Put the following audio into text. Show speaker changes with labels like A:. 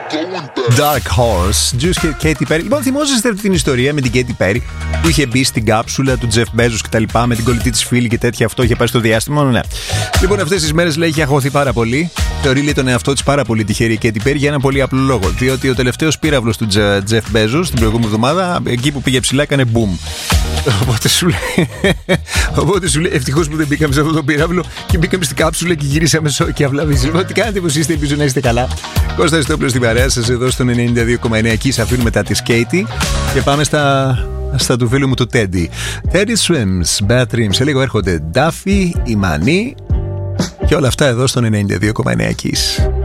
A: Dark Horse, Juice και Katy Perry. Λοιπόν, θυμόσαστε την ιστορία με την Katy Perry που είχε μπει στην κάψουλα του Jeff Bezos και τα λοιπά, με την κολλητή της φίλη και τέτοια. Αυτό είχε πάει στο διάστημα. Ναι. Λοιπόν, αυτές τις μέρες λέει είχε αγχωθεί πάρα πολύ. Θεωρεί λέει τον εαυτό της πάρα πολύ τυχερή η Katy Perry για ένα πολύ απλό λόγο. Διότι ο τελευταίος πύραυλος του Jeff Bezos την προηγούμενη εβδομάδα, εκεί που πήγε ψηλά, έκανε boom. Οπότε σου λέει ευτυχώς που δεν μπήκαμε σε αυτό το πύραυλο και μπήκαμε στην κάψουλα και γυρίσαμε και αυλαβείς. Λοιπόν, τι κάνετε, πως είστε, ελπίζω να είστε καλά. Κώστας Στόπλος στην παρέα σας εδώ στον 92,9. Εκεί σας αφήνουμε μετά τη Katy και πάμε στα του φίλου μου του Teddy. Teddy Swims, Bad Dreams. Σε λίγο έρχονται Duffy, η Μανή και όλα αυτά εδώ στον 92,9 Kiss.